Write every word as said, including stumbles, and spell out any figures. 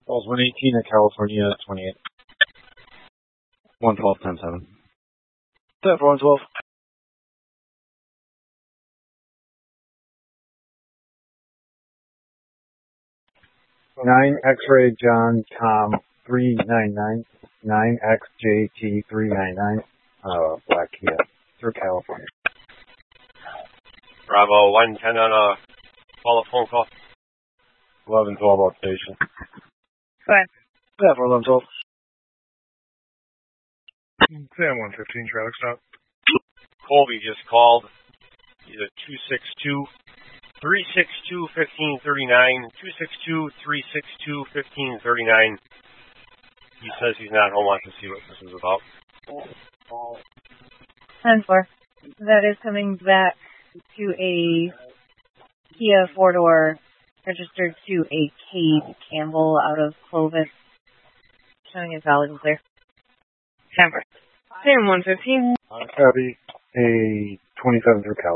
Calls one eighteen at California twenty-eight. one twelve, ten seven. ten for one twelve. nine X-ray John Tom three nine nine. nine X J T three nine nine. Uh, Black Kia through California. Bravo one ten on a follow phone call. eleven twelve outstation. Fine. Yeah, for eleven twelve. Sam one fifteen, traffic stop. Colby just called. He's at two six two, three six two, one five three nine. two six two, three six two, one five three nine. He says he's not home. Wants to see what this is about. ten four. That is coming back to a Kia four-door registered to a Cade Campbell out of Clovis. Showing as valid and clear. ten four. Sam one fifteen. Uh, copy. A twenty-seven through Cal.